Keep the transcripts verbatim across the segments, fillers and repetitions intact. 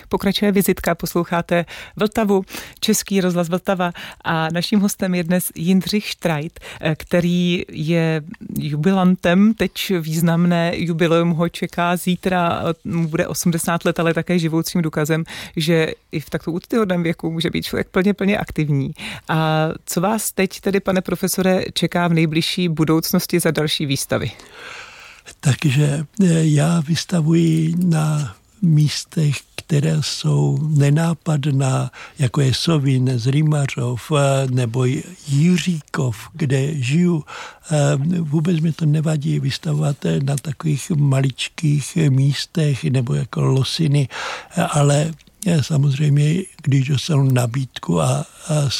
Pokračuje Vizitka, posloucháte Vltavu, Český rozhlas Vltava a naším hostem je dnes Jindřich Štrajt, který je jubilantem, teď významné jubileum ho čeká zítra, mu bude osmdesát let, ale také živoucím důkazem, že i v takto úctyhodném věku může být člověk plně, plně aktivní. A co vás teď tedy, pane profesore, čeká v nejbližší budoucnosti za další výstavy? Takže já vystavuji na místech, které jsou nenápadná, jako je Sovín, Zrymařov nebo Jiříkov, kde žiju. Vůbec mi to nevadí vystavovat na takových maličkých místech nebo jako Losiny, ale samozřejmě, když dostanu nabídku a, a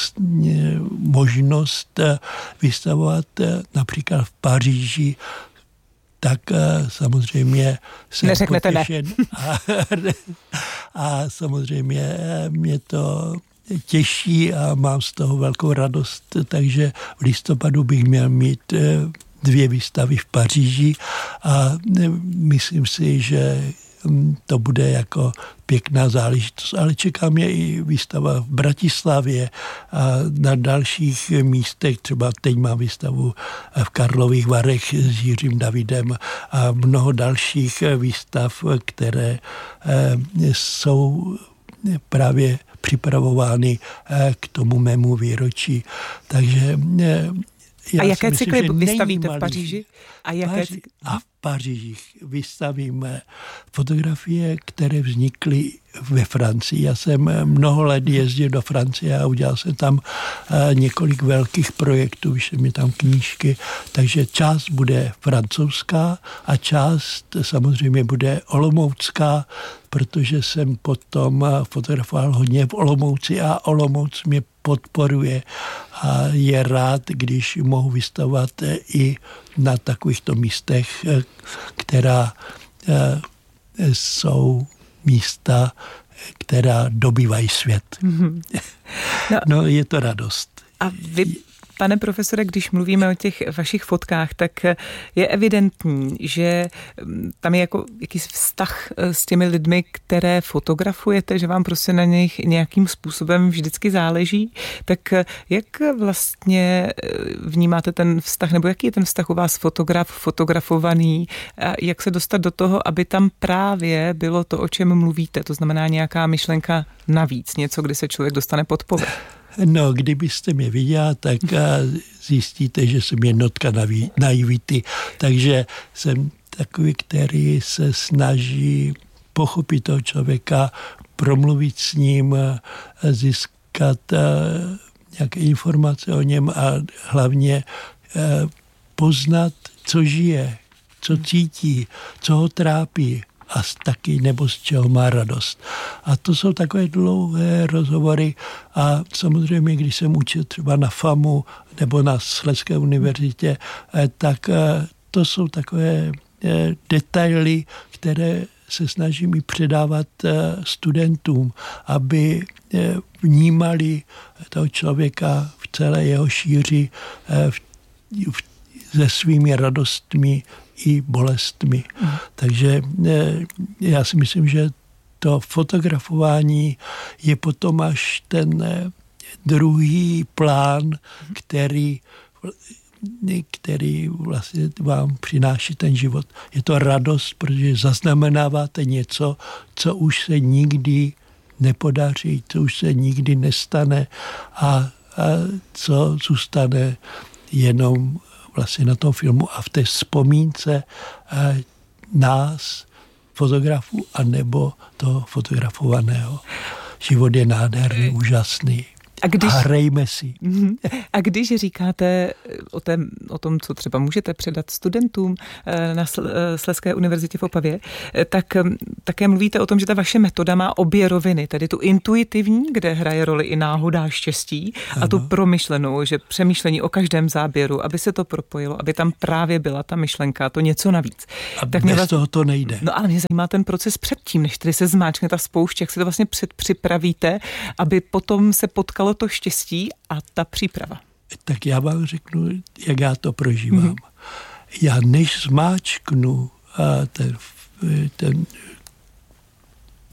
možnost vystavovat například v Paříži, tak samozřejmě jsem Neřeknete potěšen. Ne. A, a samozřejmě mě to těší a mám z toho velkou radost, takže v listopadu bych měl mít dvě výstavy v Paříži a myslím si, že to bude jako pěkná záležitost, ale čeká mě i výstava v Bratislavě a na dalších místech, třeba teď mám výstavu v Karlových Varech s Jiřím Davidem a mnoho dalších výstav, které jsou právě připravovány k tomu mému výročí. Takže a jaké cykly vystavíte v Paříži? A, jaké Paři- a v Paříži vystavím fotografie, které vznikly ve Francii. Já jsem mnoho let jezdil do Francie a udělal jsem tam několik velkých projektů, vyšly mi tam knížky, takže část bude francouzská a část samozřejmě bude olomoucká, protože jsem potom fotografoval hodně v Olomouci a Olomouc mě podporuje a je rád, když mohu vystavovat i na takovýchto místech, která jsou místa, která dobývají svět. Mm-hmm. No, no, je to radost. A vy, pane profesore, když mluvíme o těch vašich fotkách, tak je evidentní, že tam je jako jakýsi vztah s těmi lidmi, které fotografujete, že vám prostě na nich nějakým způsobem vždycky záleží. Tak jak vlastně vnímáte ten vztah, nebo jaký je ten vztah u vás fotograf, fotografovaný, a jak se dostat do toho, aby tam právě bylo to, o čem mluvíte, to znamená nějaká myšlenka navíc, něco, kdy se člověk dostane pod povrch? No, kdybyste mě viděla, tak zjistíte, že jsem jednotka naivity. Takže jsem takový, který se snaží pochopit toho člověka, promluvit s ním, získat nějaké informace o něm a hlavně poznat, co žije, co cítí, co ho trápí. A taky nebo z čeho má radost. A to jsou takové dlouhé rozhovory a samozřejmě, když jsem učil třeba na FAMu nebo na Slezské univerzitě, tak to jsou takové detaily, které se snažím i předávat studentům, aby vnímali toho člověka v celé jeho šíři se svými radostmi i bolestmi. Mm. Takže já si myslím, že to fotografování je potom až ten druhý plán, který, který vlastně vám přináší ten život. Je to radost, protože zaznamenáváte něco, co už se nikdy nepodaří, co už se nikdy nestane a, a co zůstane jenom vlastně na tom filmu a v té vzpomínce eh, nás, fotografů, anebo toho fotografovaného. Život je nádherný, úžasný. A, když, a hrajme si. A když říkáte o, té, o tom, co třeba můžete předat studentům na Slezské univerzitě v Opavě, tak také mluvíte o tom, že ta vaše metoda má obě roviny, tedy tu intuitivní, kde hraje roli i náhoda a štěstí, ano. A tu promyšlenou, že přemýšlení o každém záběru, aby se to propojilo, aby tam právě byla ta myšlenka, to něco navíc. A tak bez vás, toho to nejde. No ale mě zajímá ten proces předtím, než tedy se zmáčkne ta spoušť, jak si to vlastně předpřipravíte, aby potom se potkalo to štěstí a ta příprava. Tak já vám řeknu, jak já to prožívám. Mm-hmm. Já než zmáčknu ten, ten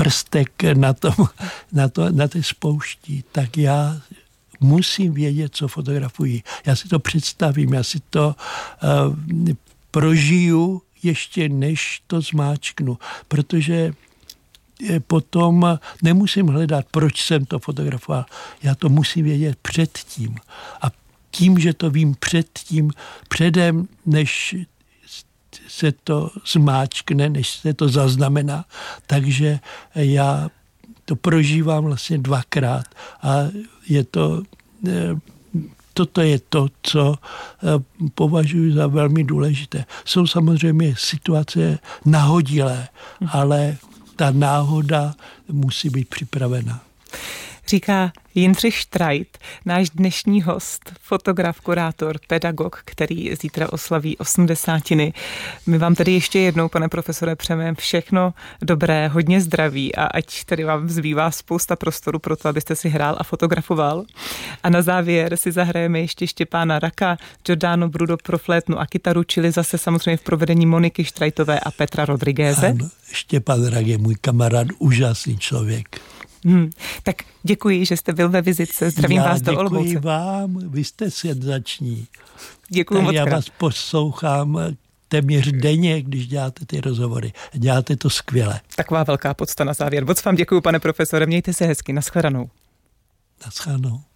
prstek na, tom, na, to, na té spoušti, tak já musím vědět, co fotografuji. Já si to představím, já si to uh, prožiju ještě než to zmáčknu, protože potom nemusím hledat, proč jsem to fotografoval. Já to musím vědět předtím. A tím, že to vím předtím, předem, než se to zmáčkne, než se to zaznamená, takže já to prožívám vlastně dvakrát. A je to... Toto je to, co považuji za velmi důležité. Jsou samozřejmě situace nahodilé, ale ta náhoda musí být připravena. Říká Jindřich Štrajt, náš dnešní host, fotograf, kurátor, pedagog, který zítra oslaví osmdesátiny. My vám tedy ještě jednou, pane profesore, přejeme všechno dobré, hodně zdraví a ať tedy vám zbývá spousta prostoru pro to, abyste si hrál a fotografoval. A na závěr si zahrajeme ještě Štěpána Raka, Giordano Bruno pro flétnu a kytaru, čili zase samozřejmě v provedení Moniky Štrajtové a Petra Rodrigueze. Ano, Štěpán Rak je můj kamarád, úžasný člověk. Hmm, tak děkuji, že jste byl ve vizitce. Zdravím já vás do Olomouce. Děkuji vám, vy jste senzační. Děkuji moc Já krát. vás poslouchám téměř denně, když děláte ty rozhovory. Děláte to skvěle. Taková velká podsta na závěr. Moc vám děkuji, pane profesore. Mějte se hezky. Naschledanou. Naschledanou.